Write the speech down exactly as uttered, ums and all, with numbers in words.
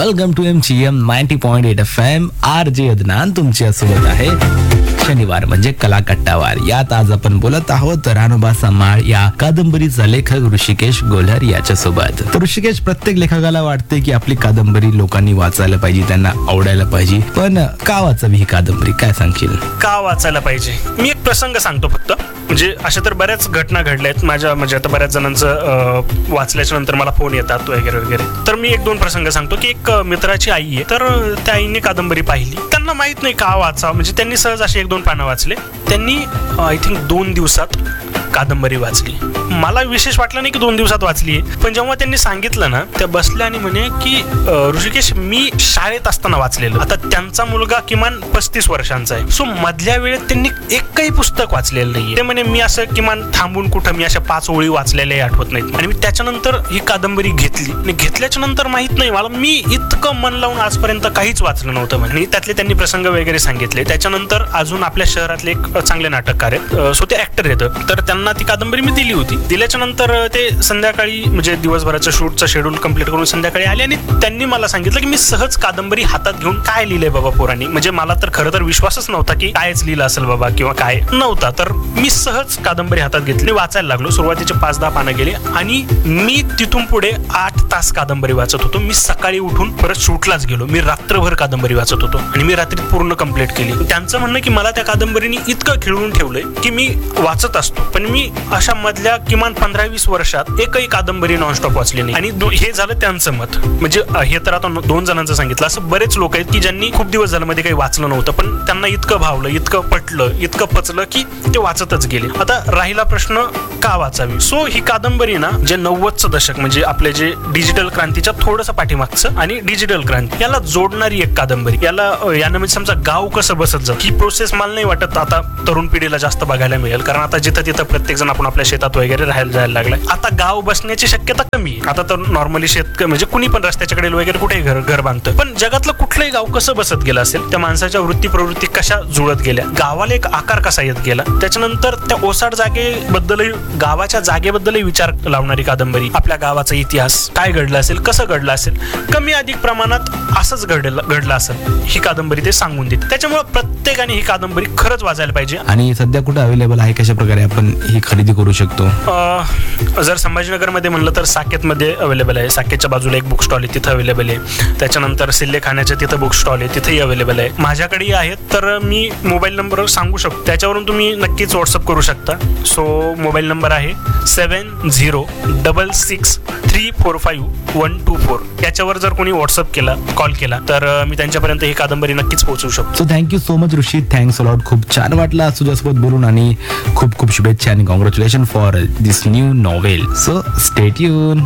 Welcome to M G M ninety point eight F M. R J Adnan तुमच्या सोबत आहे. शनिवार म्हणजे कलाकट्टावार. यात आज आपण बोलत आहोत रानोबा समाळ या कादंबरीचा लेखक ऋषिकेश गोल्हर याच्या सोबत. तर ऋषिकेश, प्रत्येक लेखकाला वाटते की आपली कादंबरी लोकांनी वाचायला पाहिजे, त्यांना आवडायला पाहिजे. पण का वाचावी ही कादंबरी, काय सांगशील? का वाचायला पाहिजे? मी एक प्रसंग सांगतो फक्त. म्हणजे अशा तर बऱ्याच घटना घडल्या आहेत माझ्या, म्हणजे आता बऱ्याच जणांचं वाचल्याच्या नंतर मला फोन येतात वगैरे वगैरे. तर मी एक दोन प्रसंग सांगतो की एक मित्राची आई आहे, तर त्या आईने कादंबरी पाहिली. त्यांना माहित नाही का वाचावं, म्हणजे त्यांनी सहज असे एक दोन पानं वाचले. त्यांनी आय थिंक दोन दिवसात कादंबरी वाचली. मला विशेष वाटलं नाही की दोन दिवसात वाचली, पण जेव्हा त्यांनी सांगितलं ना, त्या बसल्या आणि म्हणे की ऋषिकेश, मी शाळेत असताना वाचलेलं. आता त्यांचा मुलगा किमान पस्तीस वर्षांचा आहे. सो मधल्या वेळेत त्यांनी एकही पुस्तक वाचलेलं नाहीये. ते म्हणे मी असं किमान थांबून कुठं मी अशा पाच ओळी वाचलेल्या आठवत नाहीत. आणि मी त्याच्यानंतर ही कादंबरी घेतली आणि घेतल्याच्या नंतर माहित नाही मला, मी इतकं मन लावून आजपर्यंत काहीच वाचलं नव्हतं. म्हणजे त्यातले त्यांनी प्रसंग वगैरे सांगितले. त्याच्यानंतर अजून आपल्या शहरातले एक चांगले नाटककार आहेत, सो ते ऍक्टर येतं. तर त्यांना ती कादंबरी मी दिली होती. दिल्याच्या नंतर ते संध्याकाळी म्हणजे दिवसभराचं शूटचं शेड्यूल कंप्लीट करून संध्याकाळी आले आणि त्यांनी मला सांगितलं की मी सहज कादंबरी हातात घेऊन काय लिहिलंय बाबा पोरांनी. म्हणजे मला तर खरं तर विश्वासच नव्हता की कायच लिहिलं असेल बाबा किंवा काय नव्हता. तर मी सहज कादंबरी हातात घेतली, वाचायला लागलो. सुरुवातीचे पाच दहा पानं गेले आणि मी तिथून पुढे आठ तास कादंबरी वाचत होतो. मी सकाळी उठून परत शूटलाच गेलो. मी रात्रभर कादंबरी वाचत होतो आणि मी रात्री पूर्ण कंप्लीट केली. त्यांचं म्हणणं की मला त्या कादंबरीने इतकं खिळवून ठेवलंय की मी वाचत असतो, पण मी अशा मधल्या किमान पंधरा वीस वर्षात एकही कादंबरी नॉनस्टॉप वाचली नाही. आणि हे झालं त्यांचं मत. म्हणजे हे तर आता दोन जणांचं सांगितलं. असं बरेच लोक आहेत की ज्यांनी खूप दिवस झालं मध्ये काही वाचलं नव्हतं, पण त्यांना इतकं भावलं, इतकं पटलं, इतकं पचलं की ते वाचतच गेले. आता राहिला प्रश्न का वाचावी. सो ही कादंबरी ना, जे नव्वदचं दशक म्हणजे आपले जे डिजिटल क्रांतीच्या थोडंसं पाठीमागचं आणि डिजिटल क्रांती याला जोडणारी एक कादंबरी. याला यानं म्हणजे समजा गाव कसं बसत जात, ही प्रोसेस मला नाही वाटत आता तरुण पिढीला जास्त बघायला मिळेल. कारण आता जिथं तिथं प्रत्येक जण आपण आपल्या शेतात वगैरे राहायला जायला लागलाय. आता गाव बसण्याची शक्यता कमी. आता तर नॉर्मली शेत म्हणजे कुणी पण रस्त्याच्याकडे वगैरे कुठेही घर घर बांधतं. पण जगातलं कुठलंही गाव कसं बसत गेलं असेल, त्या माणसाच्या वृत्ती प्रवृत्ती कशा जुळत गेल्या, गावाला एक आकार कसा येत गेला, त्याच्यानंतर त्या ओसाड जागेबद्दलही, गावाच्या जागेबद्दलही विचार लावणारी कादंबरी. आपल्या गावाचा इतिहास काय घडला असेल, कसं घडलं असेल, कमी अधिक प्रमाणात असंच घडलं घडलं असेल, ही कादंबरी ते सांगून देते. त्याच्यामुळे प्रत्येकाने ही कादंबरी खरंच वाचायला पाहिजे. आणि सध्या कुठे अवेलेबल आहे, कशा प्रकारे आपण ही खरेदी करू शकतो? जर संभाजीनगरमध्ये म्हणलं तर साकेतमध्ये अवेलेबल आहे. साकेतच्या बाजूला एक बुक स्टॉल आहे, तिथं अवेलेबल आहे. त्याच्यानंतर सिल्ले खाण्याच्या तिथं बुक स्टॉल आहे, तिथेही अवेलेबल आहे. माझ्याकडेही आहेत. तर मी मोबाईल नंबर सांगू शकतो, त्याच्यावरून तुम्ही नक्कीच व्हॉट्सअप करू शकता. सो मोबाईल नंबर आहे सेवन zero double six three four five one two four. याच्यावर जर कोणी व्हॉट्सअप केला, कॉल केला, तर मी त्यांच्यापर्यंत ही कादंबरी नक्कीच पोहोचवू शकतो. So thank you so much Rishi, thanks a lot. खूप छान वाटलं तुझ्यासोबत बोलून आणि खूप खूप शुभेच्छा आणि congratulation for this new novel. So stay tune.